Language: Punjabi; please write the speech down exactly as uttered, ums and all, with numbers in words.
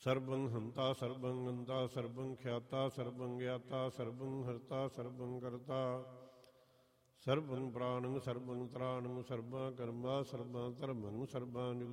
ਸਰਬੰ ਹੰਤਾ ਸਰਬੰ ਗੰਤਾ ਸਰਬੰ ਖਿਆਤਾ ਸਰਬੰ ਗਿਆਤਾ ਸਰਬੰ ਹਰਤਾ ਸਰਬੰ ਕਰਤਾ ਸਰਬੰ ਪ੍ਰਾਣੰ ਸਰਬੰ ਤਰਾਣੰ ਸਰਬਾ ਕਰਮਾ ਸਰਬਾ ਧਰਮੰ ਸਰਬਾ